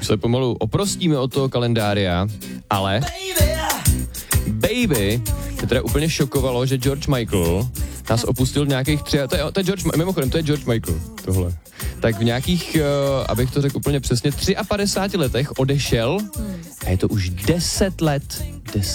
se pomalu oprostíme od toho kalendária, ale Baby, to teda úplně šokovalo, že George Michael nás opustil v nějakých mimochodem, to je George Michael, tohle. Tak v nějakých, abych to řekl úplně přesně, 53 letech odešel a je to už 10 let